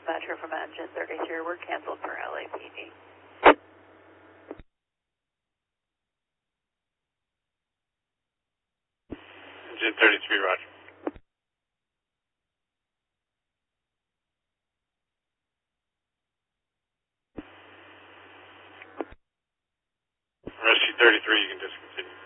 dispatcher from engine 33. We're canceled for LAPD. Engine 33, roger. Rescue 33, you can discontinue.